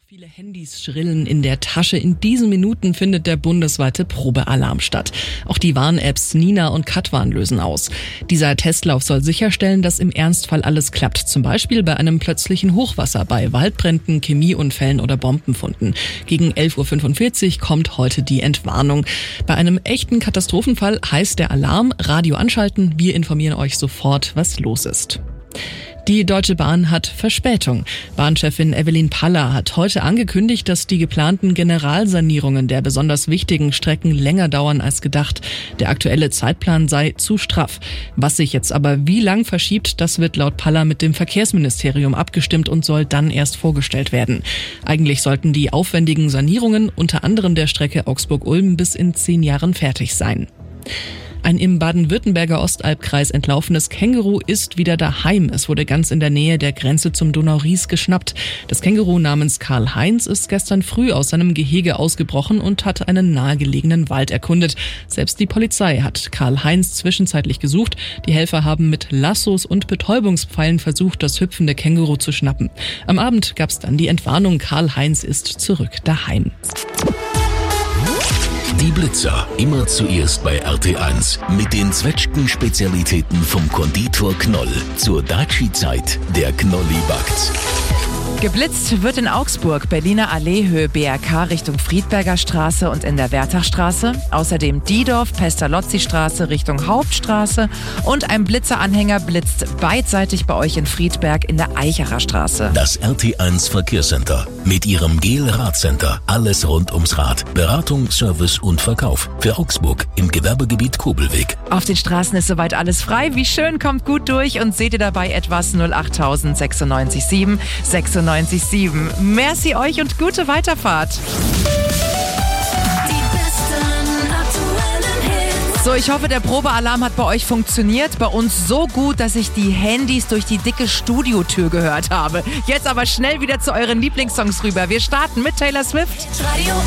Viele Handys schrillen in der Tasche. In diesen Minuten findet der bundesweite Probealarm statt. Auch die Warn-Apps Nina und Katwan lösen aus. Dieser Testlauf soll sicherstellen, dass im Ernstfall alles klappt. Zum Beispiel bei einem plötzlichen Hochwasser, bei Waldbränden, Chemieunfällen oder Bombenfunden. Gegen 11.45 Uhr kommt heute die Entwarnung. Bei einem echten Katastrophenfall heißt der Alarm, Radio anschalten, wir informieren euch sofort, was los ist. Die Deutsche Bahn hat Verspätung. Bahnchefin Evelyn Paller hat heute angekündigt, dass die geplanten Generalsanierungen der besonders wichtigen Strecken länger dauern als gedacht. Der aktuelle Zeitplan sei zu straff. Was sich jetzt aber wie lang verschiebt, das wird laut Paller mit dem Verkehrsministerium abgestimmt und soll dann erst vorgestellt werden. Eigentlich sollten die aufwendigen Sanierungen, unter anderem der Strecke Augsburg-Ulm, bis in 10 Jahren fertig sein. Ein im Baden-Württemberger Ostalbkreis entlaufenes Känguru ist wieder daheim. Es wurde ganz in der Nähe der Grenze zum Donau-Ries geschnappt. Das Känguru namens Karl-Heinz ist gestern früh aus seinem Gehege ausgebrochen und hat einen nahegelegenen Wald erkundet. Selbst die Polizei hat Karl-Heinz zwischenzeitlich gesucht. Die Helfer haben mit Lassos und Betäubungspfeilen versucht, das hüpfende Känguru zu schnappen. Am Abend gab es dann die Entwarnung, Karl-Heinz ist zurück daheim. Die Blitzer, immer zuerst bei RT1 mit den Zwetschgen-Spezialitäten vom Konditor Knoll. Zur Daci-Zeit, der Knolli backt. Geblitzt wird in Augsburg, Berliner Alleehöhe BRK Richtung Friedberger Straße und in der Wertachstraße. Außerdem Diedorf, Pestalozzi-Straße Richtung Hauptstraße. Und ein Blitzeranhänger blitzt beidseitig bei euch in Friedberg in der Eichacher Straße. Das RT1 Verkehrscenter mit ihrem GEL-Radcenter. Alles rund ums Rad. Beratung, Service und Verkauf. Für Augsburg im Gewerbegebiet Kobelweg. Auf den Straßen ist soweit alles frei. Wie schön, kommt gut durch und seht ihr dabei etwas 08000 967 96 97.7. Merci euch und gute Weiterfahrt. So, ich hoffe, der Probealarm hat bei euch funktioniert. Bei uns so gut, dass ich die Handys durch die dicke Studiotür gehört habe. Jetzt aber schnell wieder zu euren Lieblingssongs rüber. Wir starten mit Taylor Swift. Radio